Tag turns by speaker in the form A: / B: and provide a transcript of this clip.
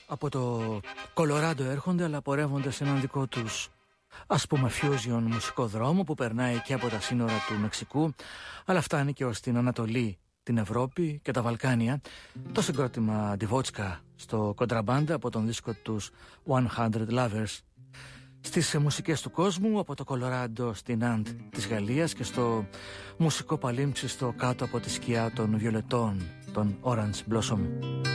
A: Από το Κολοράντο έρχονται, αλλά πορεύονται σε έναν δικό τους, ας πούμε, fusion μουσικό δρόμο που περνάει και από τα σύνορα του Μεξικού, αλλά φτάνει και ως την Ανατολή, την Ευρώπη και τα Βαλκάνια. Το συγκρότημα Divochka στο Contraband από τον δίσκο τους 100 Lovers. Στις μουσικές του κόσμου, από το Κολοράντο στην Αντ της Γαλλίας και στο μουσικό παλίμψιστο κάτω από τη σκιά των βιολετών, των Orange Blossom.